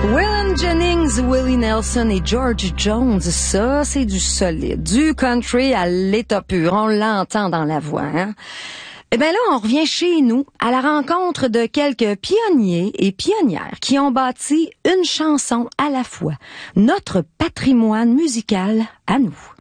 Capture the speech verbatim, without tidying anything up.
Waylon Jennings, Willie Nelson et George Jones, ça, c'est du solide. Du country à l'état pur. On l'entend dans la voix, hein? Eh bien là, on revient chez nous à la rencontre de quelques pionniers et pionnières qui ont bâti une chanson à la fois. Notre patrimoine musical à nous.